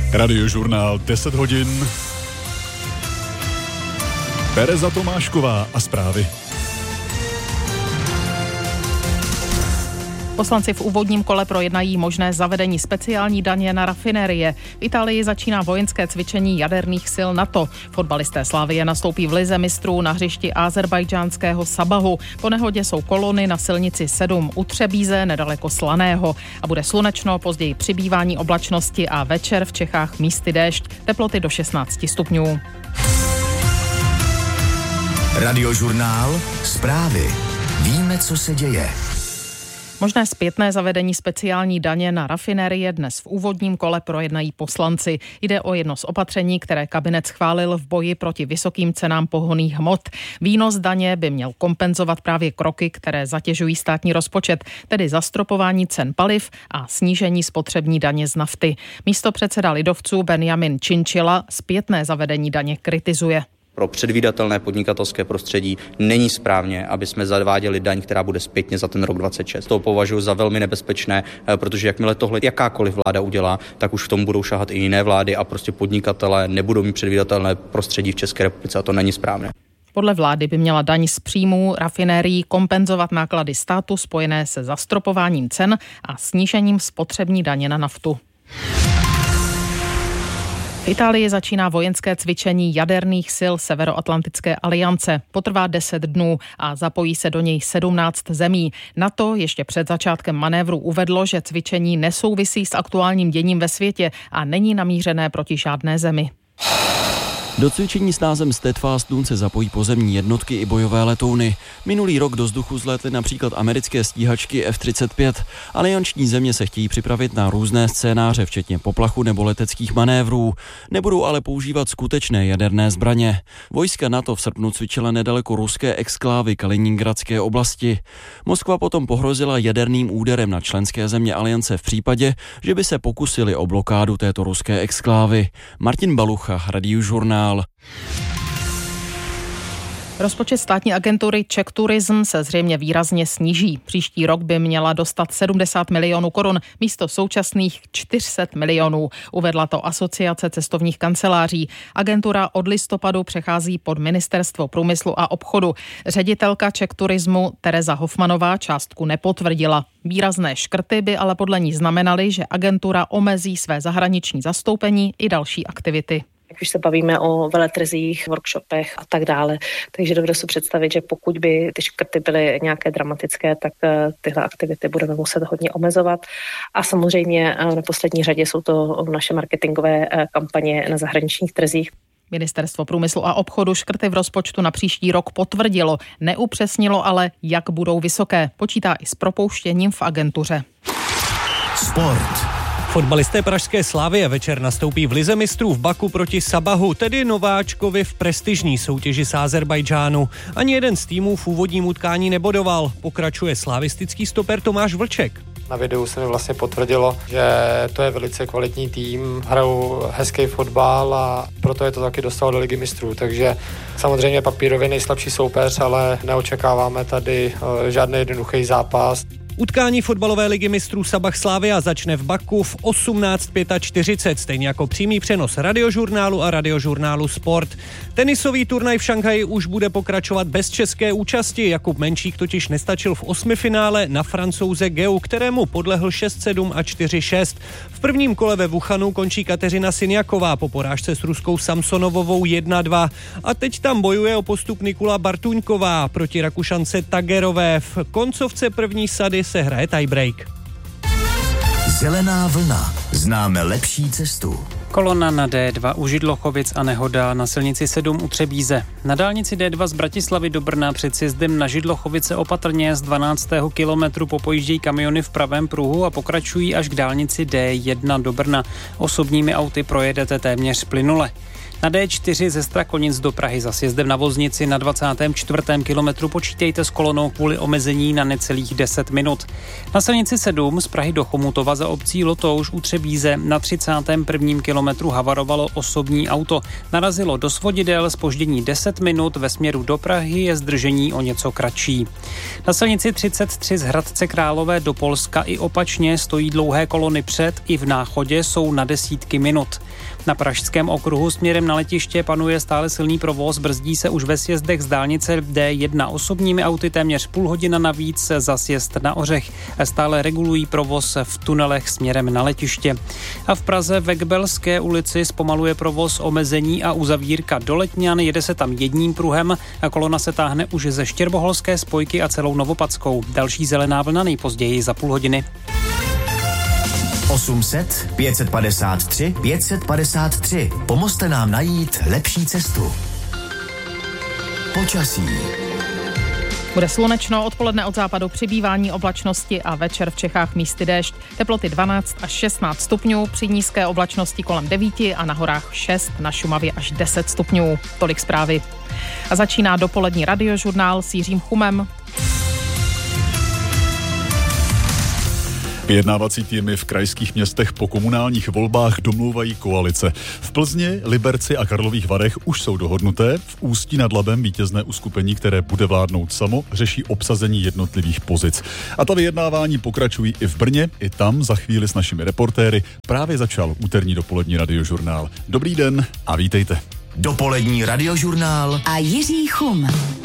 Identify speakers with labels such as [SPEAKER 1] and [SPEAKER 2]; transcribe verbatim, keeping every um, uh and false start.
[SPEAKER 1] Radiožurnál deset hodin. Tereza Tomášková a zprávy.
[SPEAKER 2] Poslanci v úvodním kole projednají možné zavedení speciální daně na rafinérie. V Itálii začíná vojenské cvičení jaderných sil NATO. Fotbalisté Slavie nastoupí v lize mistrů na hřišti azerbajdžánského Sabahu. Po nehodě jsou kolony na silnici sedm u Třebíze nedaleko Slaného. A bude slunečno, později přibývání oblačnosti a večer v Čechách místy déšť. Teploty do šestnáct stupňů.
[SPEAKER 3] Radiožurnál zprávy. Víme, co se děje.
[SPEAKER 2] Možné zpětné zavedení speciální daně na rafinérie dnes v úvodním kole projednají poslanci. Jde o jedno z opatření, které kabinet schválil v boji proti vysokým cenám pohonných hmot. Výnos daně by měl kompenzovat právě kroky, které zatěžují státní rozpočet, tedy zastropování cen paliv a snížení spotřební daně z nafty. Místopředseda lidovců Benjamin Chinchilla zpětné zavedení daně kritizuje.
[SPEAKER 4] Pro předvídatelné podnikatelské prostředí není správně, aby jsme zaváděli daň, která bude zpětně za ten rok dvacet šest. To považuji za velmi nebezpečné, protože jakmile tohle jakákoliv vláda udělá, tak už v tom budou šahat i jiné vlády a prostě podnikatelé nebudou mít předvídatelné prostředí v České republice a to není správné.
[SPEAKER 2] Podle vlády by měla daň z příjmů rafinérií kompenzovat náklady státu spojené se zastropováním cen a snížením spotřební daně na naftu. V Itálii začíná vojenské cvičení jaderných sil Severoatlantické aliance. Potrvá deset dnů a zapojí se do něj sedmnáct zemí. NATO ještě před začátkem manévru uvedlo, že cvičení nesouvisí s aktuálním děním ve světě a není namířené proti žádné zemi.
[SPEAKER 5] Do cvičení s názvem Steadfast Moon se zapojí pozemní jednotky i bojové letouny. Minulý rok do vzduchu zlétly například americké stíhačky F třicet pět. Alianční země se chtějí připravit na různé scénáře, včetně poplachu nebo leteckých manévrů. Nebudou ale používat skutečné jaderné zbraně. Vojska NATO v srpnu cvičila nedaleko ruské exklávy Kaliningradské oblasti. Moskva potom pohrozila jaderným úderem na členské země aliance v případě, že by se pokusili o blokádu této ruské exklávy. Martin Balucha, Radiožurnál.
[SPEAKER 2] Rozpočet státní agentury Czech Tourism se zřejmě výrazně sníží. Příští rok by měla dostat sedmdesát milionů korun místo současných čtyři sta milionů. Uvedla to Asociace cestovních kanceláří. Agentura od listopadu přechází pod Ministerstvo průmyslu a obchodu. Ředitelka Czech Tourismu Tereza Hofmanová částku nepotvrdila. Výrazné škrty by ale podle ní znamenaly, že agentura omezí své zahraniční zastoupení i další aktivity.
[SPEAKER 6] Když se bavíme o veletrzích, workshopech a tak dále. Takže dovedu si představit, že pokud by ty škrty byly nějaké dramatické, tak tyhle aktivity budeme muset hodně omezovat. A samozřejmě na poslední řadě jsou to naše marketingové kampaně na zahraničních trzích.
[SPEAKER 2] Ministerstvo průmyslu a obchodu škrty v rozpočtu na příští rok potvrdilo. Neupřesnilo ale, jak budou vysoké. Počítá i s propouštěním v agentuře.
[SPEAKER 3] Sport.
[SPEAKER 7] Fotbalisté pražské Slavie večer nastoupí v lize mistrů v Baku proti Sabahu, tedy nováčkovi v prestižní soutěži z Azerbajdžánu. Ani jeden z týmů v úvodním utkání nebodoval. Pokračuje slavistický stoper Tomáš Vlček.
[SPEAKER 8] Na videu se mi vlastně potvrdilo, že to je velice kvalitní tým, hrajou hezký fotbal a proto je to taky dostalo do ligy mistrů. Takže samozřejmě papírově nejslabší soupeř, ale neočekáváme tady žádný jednoduchý zápas.
[SPEAKER 7] Utkání fotbalové ligy mistrů Sabah Slavia začne v Baku v osmnáct čtyřicet pět, stejně jako přímý přenos Radiožurnálu a Radiožurnálu Sport. Tenisový turnaj v Šanghaji už bude pokračovat bez české účasti. Jakub Menšík totiž nestačil v osmifinále na Francouze Geu, kterému podlehl šest sedm a čtyři šest. V prvním kole ve Wuhanu končí Kateřina Sinjaková po porážce s ruskou Samsonovovou jedna dva. A teď tam bojuje o postup Nikula Bartuňková proti Rakušance Tagerové. V koncovce první sady se hraje tiebreak.
[SPEAKER 3] Zelená vlna. Známe lepší cestu.
[SPEAKER 9] Kolona na D dva u Židlochovic a nehoda na silnici sedm u Třebíze. Na dálnici D dva z Bratislavy do Brna před sjezdem na Židlochovice opatrně z dvanáctého kilometru popojíždějí kamiony v pravém pruhu a pokračují až k dálnici D jedna do Brna. Osobními auty projedete téměř plynule. Na D čtyři ze Strakonic do Prahy za sjezdem na Voznici na dvacátém čtvrtém kilometru počítejte s kolonou kvůli omezení na necelých deset minut. Na silnici sedm z Prahy do Chomutova za obcí Lotouš u Třebíze na třicátém prvním kilometru havarovalo osobní auto. Narazilo do svodidel, zpoždění deset minut, ve směru do Prahy je zdržení o něco kratší. Na silnici třicet tři z Hradce Králové do Polska i opačně stojí dlouhé kolony před i v Náchodě, jsou na desítky minut. Na pražském okruhu směrem na letiště panuje stále silný provoz, brzdí se už ve sjezdech z dálnice D jedna osobními auty, téměř půl hodina navíc za sjezd na Ořech. Stále regulují provoz v tunelech směrem na letiště. A v Praze ve Gbelské ulici zpomaluje provoz, omezení a uzavírka do Letňan, jede se tam jedním pruhem a kolona se táhne už ze Štěrboholské spojky a celou Novopadskou. Další zelená vlna nejpozději za půl hodiny.
[SPEAKER 3] osm set, pět padesát tři, pět padesát tři. Pomozte nám najít lepší cestu. Počasí.
[SPEAKER 2] Bude slunečno, odpoledne od západu přibývání oblačnosti a večer v Čechách místy déšť. Teploty dvanáct až šestnáct stupňů, při nízké oblačnosti kolem devět a na horách šest, na Šumavě až deset stupňů. Tolik zprávy. A začíná dopolední radiožurnál s Jiřím Chumem.
[SPEAKER 1] Vyjednávací týmy v krajských městech po komunálních volbách domlouvají koalice. V Plzni, Liberci a Karlových Varech už jsou dohodnuté. V Ústí nad Labem vítězné uskupení, které bude vládnout samo, řeší obsazení jednotlivých pozic. A ta vyjednávání pokračují i v Brně, i tam za chvíli s našimi reportéry právě začal úterní dopolední radiožurnál. Dobrý den a vítejte.
[SPEAKER 3] Dopolední radiožurnál
[SPEAKER 10] a Jiří Chum.